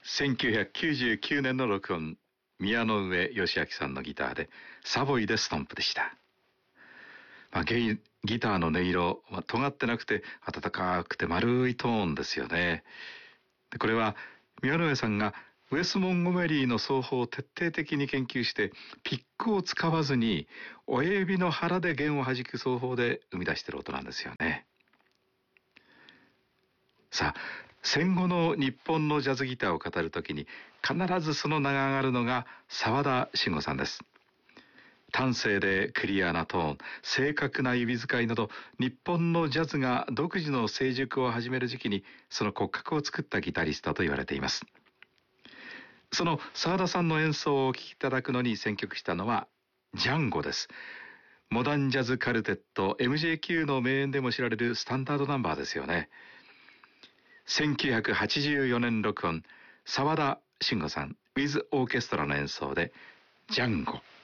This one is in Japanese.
1999年の録音、宮之上義明さんのギターでサボイでストンプでした。ギターの音色、尖ってなくて温かくて丸いトーンですよね。でこれは宮之上さんがウェス・モンゴメリーの奏法を徹底的に研究してピックを使わずに親指の腹で弦を弾く奏法で生み出している音なんですよね。さあ、戦後の日本のジャズギターを語るときに必ずその名が挙がるのが澤田真吾さんです。端正でクリアなトーン、正確な指使いなど、日本のジャズが独自の成熟を始める時期にその骨格を作ったギタリストと言われています。その澤田さんの演奏をお聴きいただくのに選曲したのはジャンゴです。モダンジャズカルテット MJQ の名演でも知られるスタンダードナンバーですよね。1984年録音、澤田真吾さん with オーケストラの演奏でジャンゴ。